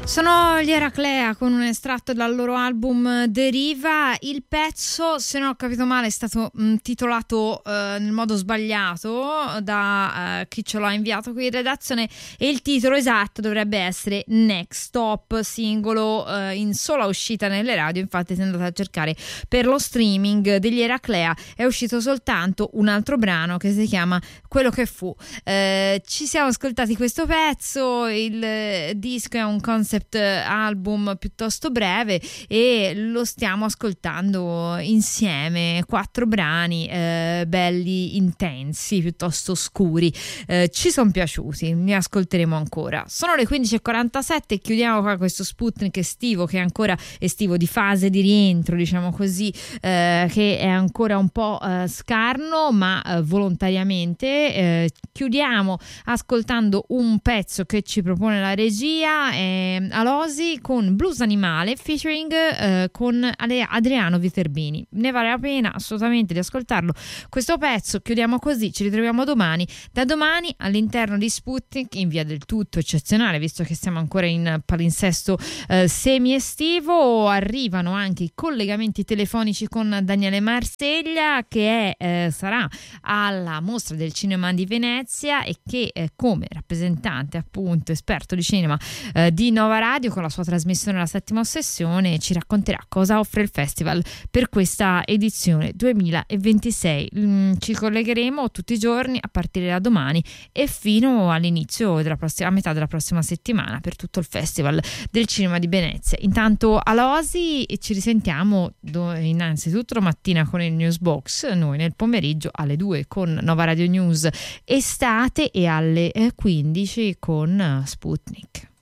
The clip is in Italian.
Sono gli Eraclea con un estratto dal loro album Deriva. Il pezzo, se non ho capito male, è stato titolato nel modo sbagliato da chi ce l'ha inviato qui in redazione, e il titolo esatto dovrebbe essere Next Stop, singolo in sola uscita nelle radio. Infatti, se andate a cercare per lo streaming degli Eraclea è uscito soltanto un altro brano che si chiama Quello che fu. Ci siamo ascoltati questo pezzo. Il disco è un concept album piuttosto breve e lo stiamo ascoltando insieme, 4 brani belli intensi, piuttosto scuri. Ci sono piaciuti, ne ascolteremo ancora. Sono le 15:47 e chiudiamo qua questo Sputnik estivo, che è ancora estivo, di fase di rientro, diciamo così, che è ancora un po' scarno, ma volontariamente. Chiudiamo ascoltando un pezzo che ci propone la regia, Alosi con Blues Animale featuring con Adriano Viterbini. Ne vale la pena assolutamente di ascoltarlo questo pezzo. Chiudiamo così, ci ritroviamo domani. Da domani all'interno di Sputnik, in via del tutto eccezionale, visto che siamo ancora in palinsesto semi-estivo, arrivano anche i collegamenti telefonici con Daniele Marseglia, che sarà alla Mostra del Cinema di Venezia e che come rappresentante, appunto, esperto di cinema di Nova Radio, con la sua trasmissione La Settima Ossessione, ci racconterà cosa offre il festival per questa edizione 2026. Ci collegheremo tutti i giorni a partire da domani e fino all'inizio della a metà della prossima settimana per tutto il festival del cinema di Venezia. Intanto Alosi, e ci risentiamo innanzitutto domattina con il Newsbox, noi nel pomeriggio alle 2 con Nova Radio News Estate e alle 15 con Sputnik.